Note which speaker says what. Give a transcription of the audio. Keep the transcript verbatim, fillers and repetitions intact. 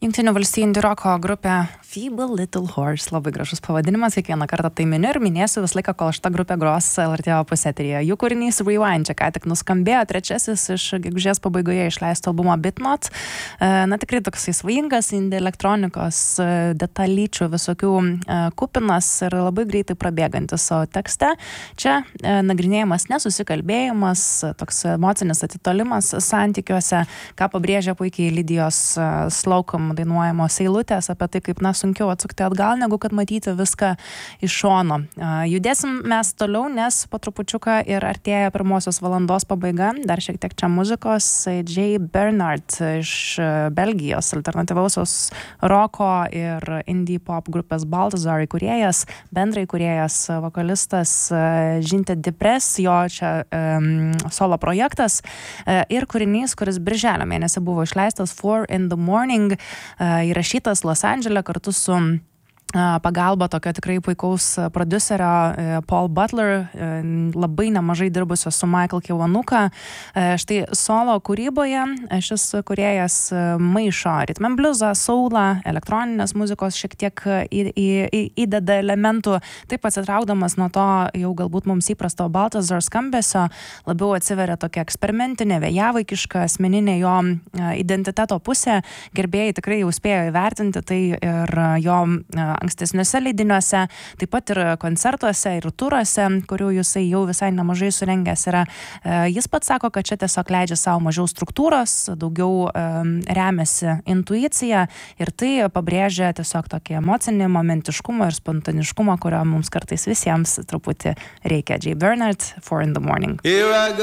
Speaker 1: Jungtinių valstijų indie roko grupė Feeble Little Horse, labai gražus pavadinimas, kiekvieną kartą tai miniu ir minėsiu visą laiką, kol šita grupė gros L R T opus eteryje. Jų kūrinys Rewind čia ką tik nuskambėjo, trečiasis iš gegužės pabaigoje išleisto albumo Bitnot. Na tikrai toksai svajingas, indie elektronikos detalyčių visokių kupinas ir labai greitai prabėgantis savo tekste. Čia nagrinėjimas nesusikalbėjimas, toks emocinis atitolimas santykiuose, ką pabrėžia puikiai Lidijos Slocum dainuojamos eilutės apie tai, kaip na, sunkiau atsukti atgal, negu kad matyti viską iš šono. Judėsim mes toliau, nes po trupučiuką ir artėja pirmosios valandos pabaiga. Dar šiek tiek čia muzikos. Jay Bernard iš Belgijos alternatyvausios roko ir indie pop grupės Balthazar įkūrėjas, bendrai įkūrėjas, vokalistas Žinte Dipres, jo čia um, solo projektas ir kūrinys, kuris birželio mėnesį buvo išleistas Four in the Morning, įrašytas Los Andžele kartu su pagalba tokio tikrai puikaus prodiuserio Paul Butler, labai nemažai dirbusio su Michael Kiwanuka. Štai solo kūryboje šis kūrėjas maišo ritm and bluesą, soulą, elektroninės muzikos šiek tiek į, į, į, įdeda elementų, taip atsitraukdamas nuo to jau galbūt mums įprasto Balthazar skambesio, labiau atsiveria tokia eksperimentinė, vėjavaikiška, asmeninė jo identiteto pusė. Gerbėjai tikrai jau spėjo įvertinti tai ir jo ankstesniuose leidiniuose, taip pat ir koncertuose ir turuose, kurių jisai jau visai nemažai surengęs yra. Jis pats sako, kad čia tiesiog leidžia savo mažiau struktūros, daugiau um, remiasi intuicija ir tai pabrėžia tiesiog tokį emocinį momentiškumą ir spontaniškumą, kurio mums kartais visiems truputį reikia. Jay Bernard, Four in the Morning.